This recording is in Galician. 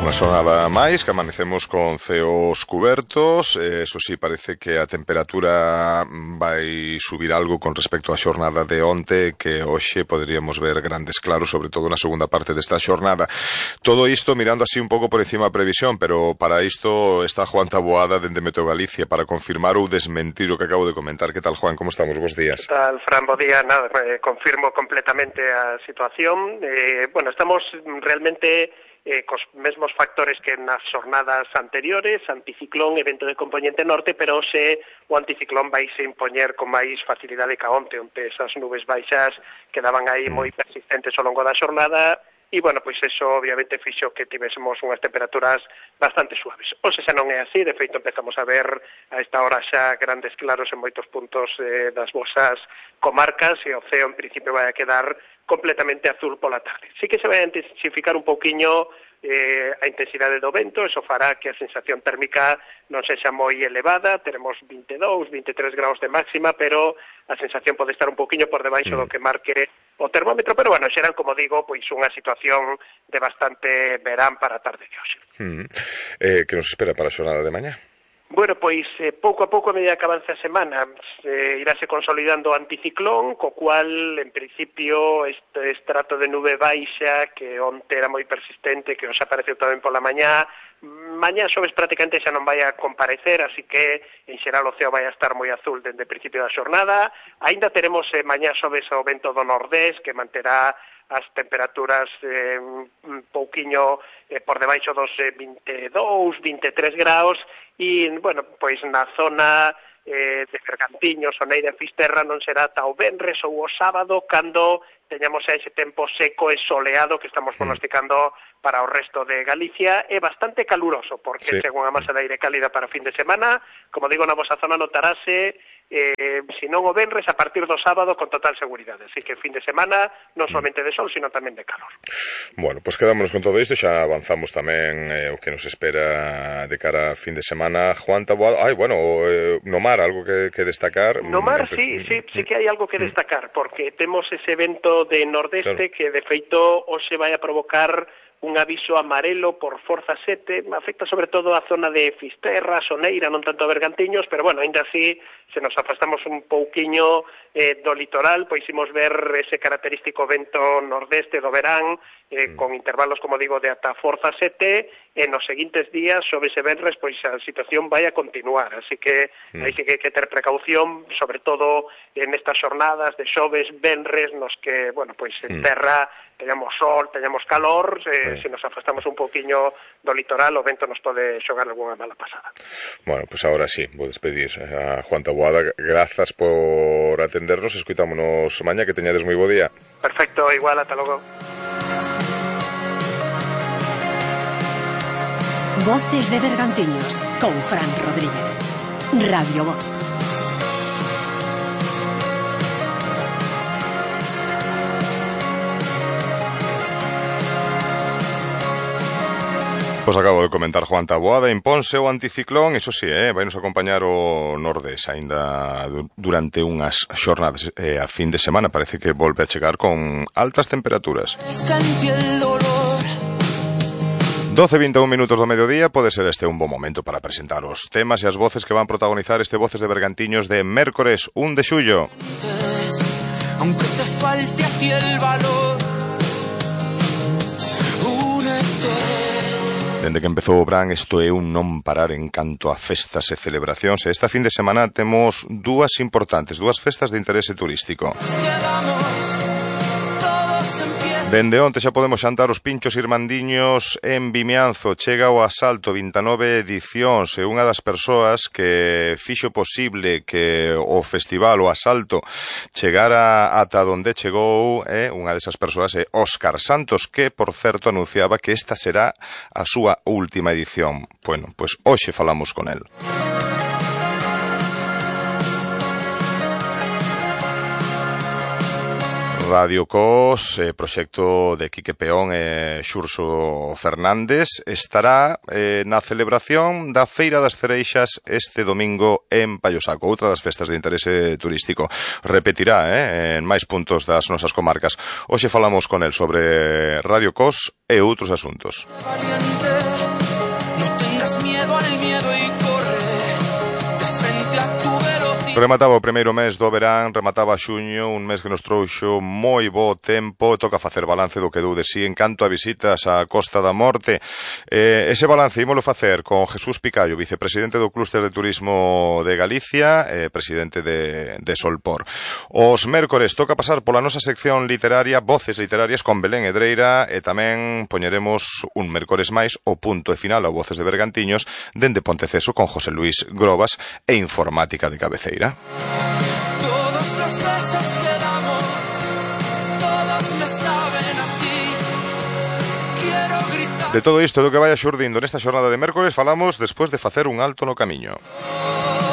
Unha xornada máis que amanecemos con ceos cubertos, eso sí, parece que a temperatura vai subir algo con respecto á xornada de onte, que hoxe poderíamos ver grandes claros, sobre todo na segunda parte desta xornada. Todo isto mirando así un pouco por encima a previsión, pero para isto está Juan Taboada dende Meteo Galicia para confirmar ou desmentir o que acabo de comentar. Que tal, Juan? Como estamos? Bos días. Que tal, Fran? Bo día. Nada, confirmo completamente a situación. Bueno, estamos realmente cos mesmos factores que nas xornadas anteriores, anticiclón e vento de componente norte, pero hoxe o anticiclón vai se impoñer con máis facilidade que onte esas nubes baixas quedaban aí moi persistentes ao longo da xornada e, bueno, pois eso obviamente fixo que tivésemos unhas temperaturas bastante suaves. Hoxe xa non é así, de feito empezamos a ver a esta hora xa grandes claros en moitos puntos das vosas comarcas e o ceo en principio vai a quedar completamente azul pola tarde. Sí que se vai a intensificar un pouquiño a intensidade do vento, eso fará que a sensación térmica non sexa moi elevada, teremos 22, 23 graus de máxima, pero a sensación pode estar un pouquiño por debaixo do que marque o termómetro, pero bueno, xeran, como digo, pois unha situación de bastante verán para a tarde de hoxe. Que nos espera para a xornada de mañá? Bueno, pois pouco a pouco, a medida que avance a semana, iráse consolidando o anticiclón, co cual, en principio, este estrato de nube baixa, que onte era moi persistente, que os apareceu tamén pola mañá xoves prácticamente xa non vai a comparecer, así que, en xeral, o ceo vai a estar moi azul dende o principio da xornada. Aínda teremos mañá xoves o vento do nordés, que manterá as temperaturas un pouquiño por debaixo dos 22, 23 graus e, bueno, pois na zona de Bergantiños, Soneira e Fisterra non será ata o venres ou o sábado cando teñamos ese tempo seco e soleado que estamos pronosticando para o resto de Galicia. É bastante caluroso porque según a masa de aire cálida para fin de semana, como digo, na vosa zona notarase se non o venres a partir do sábado con total seguridade, así que fin de semana non somente de sol, sino tamén de calor. Bueno, pois quedámonos con todo isto, xa avanzamos tamén o que nos espera de cara a fin de semana. Juan Taboada, no mar, algo que destacar? No mar, sí que hai algo que destacar, porque temos ese vento de nordeste que de feito hoxe vai a provocar un aviso amarelo por forza 7, afecta sobre todo a zona de Fisterra, Soneira, non tanto a Bergantiños, pero bueno, ainda así, se nos afastamos un pouquiño do litoral, pois imos ver ese característico vento nordeste do verán, con intervalos, como digo, de ata forza 7, e nos seguintes días, sobre ese venres, pois a situación vai a continuar, así que aí sí que hai que ter precaución, sobre todo en estas xornadas de xoves, venres, nos que, bueno, pois en terra teñamos sol, teñamos calor, se nos afastamos un pouquiño do litoral, o vento nos pode xogar algunha mala pasada. Bueno, pues ahora sí, vou despedir a Juan Taboada. Grazas por atendernos, escuitámonos mañá, que teñades moi bo día. Perfecto, igual, ata logo. Voces de Bergantiños, con Fran Rodríguez. Radio Voz. Pois acabo de comentar Juan Taboada, imponse o anticiclón, iso sí, vai nos acompañar o nordés aínda durante unhas xornadas a fin de semana, parece que volve a chegar con altas temperaturas. 12:21 minutos do mediodía, pode ser este un bon momento para presentar os temas e as voces que van protagonizar este Voces de Bergantiños de mércores 1 de xullo. Aunque te falte a ti el valor, dende que empezou o Brán, isto é un non parar en canto a festas e celebracións. Esta fin de semana temos dúas importantes, dúas festas de interese turístico. Dende onte xa podemos xantar os pinchos irmandiños en Vimianzo. Chega o Asalto, 29 edicións, e unha das persoas que fixo posible que o festival, o Asalto, chegara ata donde chegou, unha desas persoas é Óscar Santos, que, por certo, anunciaba que esta será a súa última edición. Bueno, pois hoxe falamos con el. Radio Cos, proxecto de Quique Peón e Xurxo Fernández, estará na celebración da Feira das Cereixas este domingo en Pallosaco, outra das festas de interese turístico. Repetirá en máis puntos das nosas comarcas. Hoxe falamos con el sobre Radio Cos e outros asuntos. tengas miedo al miedo y corre de frente a tu velocidad. Remataba o primeiro mes do verán, remataba xuño, un mes que nos trouxo moi bo tempo, toca facer balance do que deu de si en canto a visitas á Costa da Morte. Ese balance ímolo facer con Jesús Picallo, vicepresidente do Clúster de Turismo de Galicia, presidente de Solpor. Os mércores toca pasar pola nosa sección literaria, Voces Literarias con Belén Edreira, e tamén poñeremos un mércores máis o punto e final ao Voces de Bergantiños dende Ponteceso con José Luis Grobas e Informática de Cabeceira. Todos los besos que damos, todos me saben a ti. Quiero gritar. De todo isto do que vaya xurdindo nesta xornada de mércores falamos despois de facer un alto no camiño.